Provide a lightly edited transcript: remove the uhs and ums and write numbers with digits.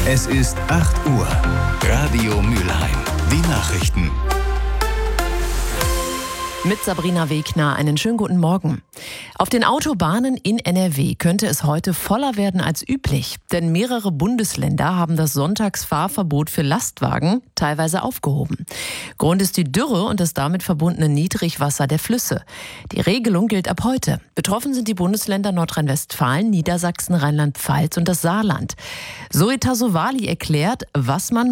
Es ist 8 Uhr. Radio Mülheim. Die Nachrichten. Mit Sabrina Wegner einen schönen guten Morgen. Auf den Autobahnen in NRW könnte es heute voller werden als üblich. Denn mehrere Bundesländer haben das Sonntagsfahrverbot für Lastwagen teilweise aufgehoben. Grund ist die Dürre und das damit verbundene Niedrigwasser der Flüsse. Die Regelung gilt ab heute. Betroffen sind die Bundesländer Nordrhein-Westfalen, Niedersachsen, Rheinland-Pfalz und das Saarland. Zoe Tassovali erklärt, was man